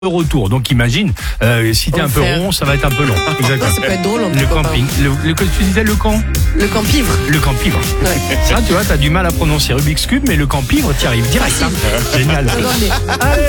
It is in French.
retour. Donc imagine, si t'es un peu rond, ça va être un peu long. Exactement. Ça peut être drôle. Le camping. Tu disais le camp. Le campivre. Le campivre. Ouais. Ça, tu vois, t'as du mal à prononcer Rubik's Cube, mais le campivre, t'y arrives direct. Hein. Génial. Allez.